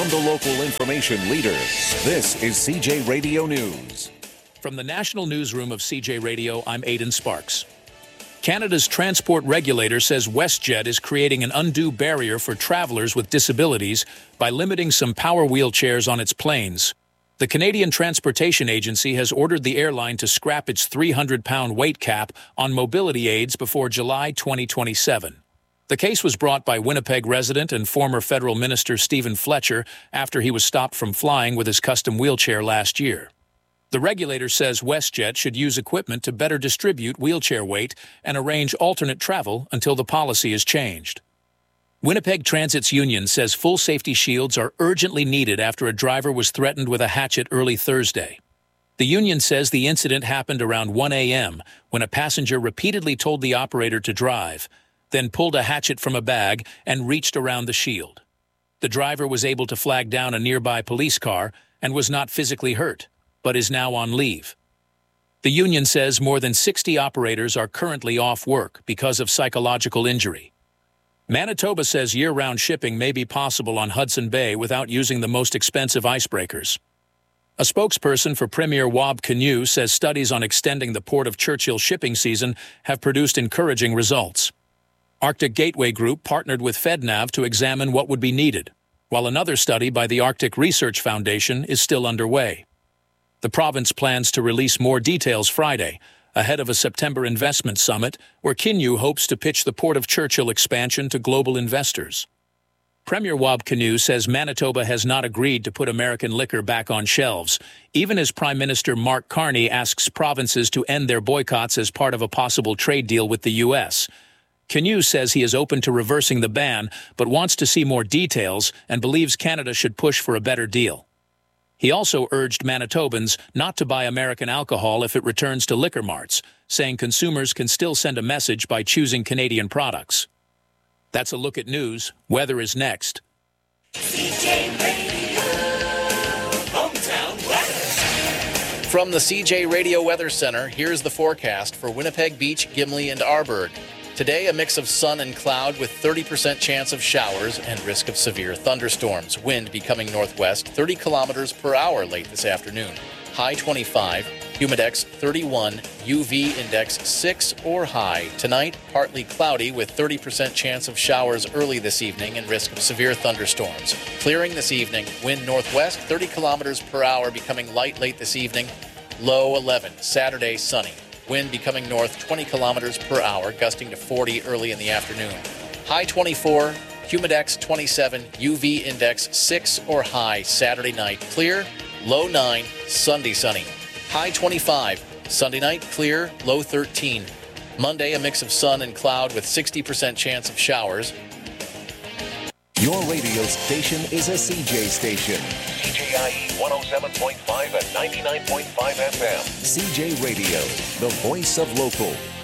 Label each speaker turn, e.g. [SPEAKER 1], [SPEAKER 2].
[SPEAKER 1] and the local information leader. This is CJ Radio News.
[SPEAKER 2] From the National Newsroom of CJ Radio, I'm Aidan Sparks. Canada's transport regulator says WestJet is creating an undue barrier for travelers with disabilities by limiting some power wheelchairs on its planes. The Canadian Transportation Agency has ordered the airline to scrap its 300-pound weight cap on mobility aids before July 2027. The case was brought by Winnipeg resident and former federal minister Stephen Fletcher after he was stopped from flying with his custom wheelchair last year. The regulator says WestJet should use equipment to better distribute wheelchair weight and arrange alternate travel until the policy is changed. Winnipeg Transit's union says full safety shields are urgently needed after a driver was threatened with a hatchet early Thursday. The union says the incident happened around 1 a.m. when a passenger repeatedly told the operator to drive, then pulled a hatchet from a bag and reached around the shield. The driver was able to flag down a nearby police car and was not physically hurt, but is now on leave. The union says more than 60 operators are currently off work because of psychological injury. Manitoba says year-round shipping may be possible on Hudson Bay without using the most expensive icebreakers. A spokesperson for Premier Wab Kinew says studies on extending the Port of Churchill shipping season have produced encouraging results. Arctic Gateway Group partnered with FedNav to examine what would be needed, while another study by the Arctic Research Foundation is still underway. The province plans to release more details Friday, ahead of a September investment summit where Kinew hopes to pitch the Port of Churchill expansion to global investors. Premier Wab Kinew says Manitoba has not agreed to put American liquor back on shelves, even as Prime Minister Mark Carney asks provinces to end their boycotts as part of a possible trade deal with the U.S. Kinew says he is open to reversing the ban, but wants to see more details and believes Canada should push for a better deal. He also urged Manitobans not to buy American alcohol if it returns to liquor marts, saying consumers can still send a message by choosing Canadian products. That's a look at news. Weather is next.
[SPEAKER 3] CJ Radio, hometown weather.
[SPEAKER 4] From the CJ Radio Weather Center, here's the forecast for Winnipeg Beach, Gimli, and Arborg. Today, a mix of sun and cloud with 30% chance of showers and risk of severe thunderstorms. Wind becoming northwest, 30 kilometers per hour late this afternoon. High 25, humidex 31, UV index 6 or high. Tonight, partly cloudy with 30% chance of showers early this evening and risk of severe thunderstorms. Clearing this evening, wind northwest, 30 kilometers per hour becoming light late this evening. Low 11, Saturday sunny. Wind becoming north 20 kilometers per hour, gusting to 40 early in the afternoon. High 24, humidex 27, UV index 6 or high Saturday night. Clear, low 9, Sunday sunny. High 25, Sunday night clear, low 13. Monday, a mix of sun and cloud with 60% chance of showers.
[SPEAKER 1] Your radio station is a CJ station.
[SPEAKER 5] CJIE 107.5 and 99.5 FM.
[SPEAKER 1] CJ Radio, the voice of local.